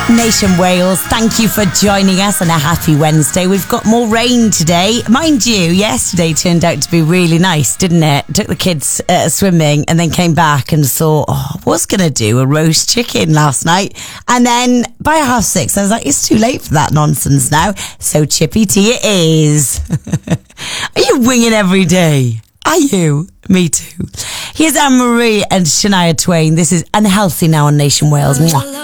Nation Wales, thank you for joining us on a happy Wednesday. We've got more rain today. Mind you, yesterday turned out to be really nice, didn't it? Took the kids swimming and then came back and thought, I was going to do a roast chicken last night. And then by 6:30, I was like, it's too late for that nonsense now. So chippy tea it is. Are you winging every day? Are you? Me too. Here's Anne-Marie and Shania Twain. This is Unhealthy now on Nation Wales. Mwah.